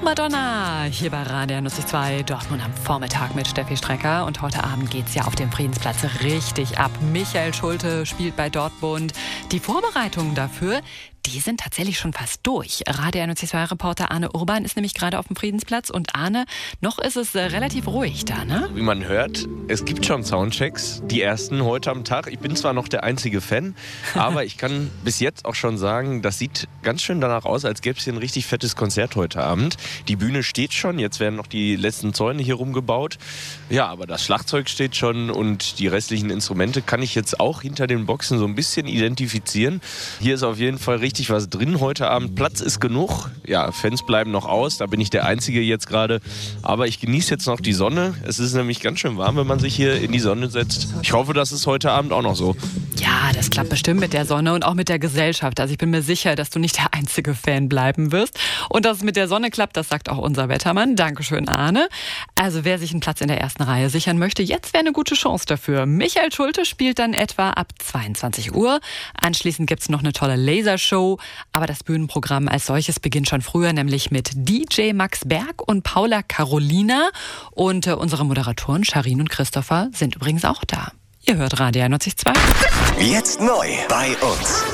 Madonna, hier bei Radio 2, Dortmund am Vormittag mit Steffi Strecker. Und heute Abend geht's ja auf dem Friedensplatz richtig ab. Michael Schulte spielt bei Dortmund. Die Vorbereitungen dafür, die sind tatsächlich schon fast durch. Radio 2-Reporter Arne Urban ist nämlich gerade auf dem Friedensplatz. Und Arne, noch ist es relativ ruhig da, ne? Wie man hört, es gibt schon Soundchecks, die ersten heute am Tag. Ich bin zwar noch der einzige Fan, aber ich kann bis jetzt auch schon sagen, das sieht ganz schön danach aus, als gäbe es hier ein richtig fettes Konzert heute Abend. Die Bühne steht schon, jetzt werden noch die letzten Zäune hier rumgebaut. Ja, aber das Schlagzeug steht schon und die restlichen Instrumente kann ich jetzt auch hinter den Boxen so ein bisschen identifizieren. Hier ist auf jeden Fall richtig was drin heute Abend. Platz ist genug. Ja, Fans bleiben noch aus. Da bin ich der Einzige jetzt gerade. Aber ich genieße jetzt noch die Sonne. Es ist nämlich ganz schön warm, wenn man sich hier in die Sonne setzt. Ich hoffe, das ist heute Abend auch noch so. Ja, das klappt bestimmt mit der Sonne und auch mit der Gesellschaft. Also ich bin mir sicher, dass du nicht der einzige Fan bleiben wirst. Und dass es mit der Sonne klappt, das sagt auch unser Wettermann. Dankeschön, Arne. Also wer sich einen Platz in der ersten Reihe sichern möchte, jetzt wäre eine gute Chance dafür. Michael Schulte spielt dann etwa ab 22 Uhr. Anschließend gibt's noch eine tolle Lasershow. Aber das Bühnenprogramm als solches beginnt schon früher, nämlich mit DJ Max Berg und Paula Carolina. Und unsere Moderatoren Sharin und Christopher sind übrigens auch da. Ihr hört Radio 2. Jetzt neu bei uns.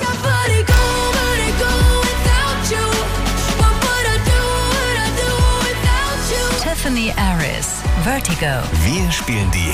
Tiffany Aris, Vertigo. Wir spielen die